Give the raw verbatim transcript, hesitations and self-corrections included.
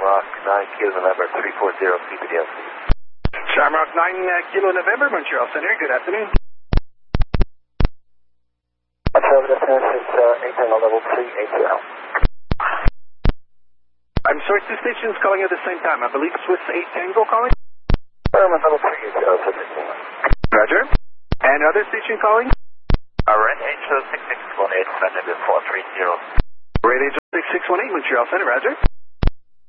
Shamrock nine Kilo November three four zero P B D L C. Shamrock nine uh, Kilo November, Montreal Center. Good afternoon. Montreal Center is uh, eight Tango level three eight zero. I'm sorry, two stations calling at the same time. I believe Swiss eight Tango calling. Sherman level three eight zero. Roger. And other station calling? Uh, Red Angel six six one eight, Flight number four three zero. Red Angel six six one eight, Montreal Center. Roger.